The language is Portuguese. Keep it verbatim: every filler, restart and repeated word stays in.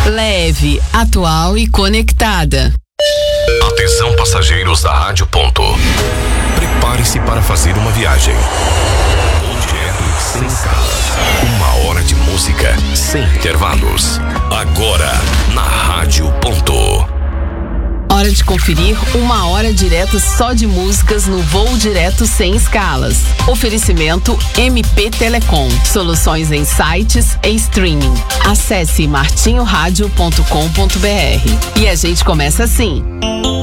Leve, atual e conectada. Atenção, passageiros da Rádio Ponto. Prepare-se para fazer uma viagem. Direto sem escalas. Uma hora de música sem intervalos. Agora, na Rádio Ponto. Hora de conferir uma hora direta só de músicas no Voo Direto Sem Escalas. Oferecimento M P Telecom. Soluções em sites e streaming. Acesse martinho rádio ponto com ponto br. E a gente começa assim.